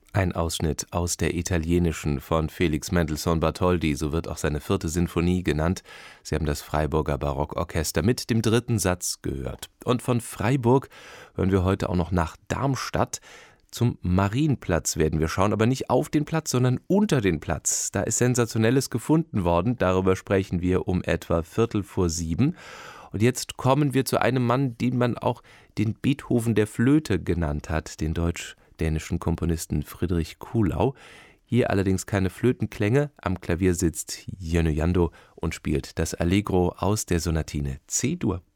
Ein Ausschnitt aus der italienischen von Felix Mendelssohn Bartholdy, so wird auch seine 4. Sinfonie genannt. Sie haben das Freiburger Barockorchester mit dem 3. Satz gehört. Und von Freiburg hören wir heute auch noch nach Darmstadt. Zum Marienplatz werden wir schauen, aber nicht auf den Platz, sondern unter den Platz. Da ist Sensationelles gefunden worden, darüber sprechen wir um etwa 6:15. Und jetzt kommen wir zu einem Mann, den man auch den Beethoven der Flöte genannt hat, den deutsch-dänischen Komponisten Friedrich Kuhlau. Hier allerdings keine Flötenklänge, am Klavier sitzt Jenny Jando und spielt das Allegro aus der Sonatine C-Dur.